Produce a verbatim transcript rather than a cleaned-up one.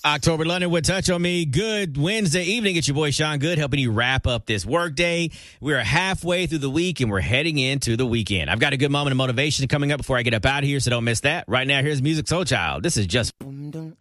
October London would touch on me. Good Wednesday evening. It's your boy Sean Good helping you wrap up this workday. We're halfway through the week and we're heading into the weekend. I've got a good moment of motivation coming up before I get up out of here, so don't miss that. Right now, here's Music Soul Child. This is just...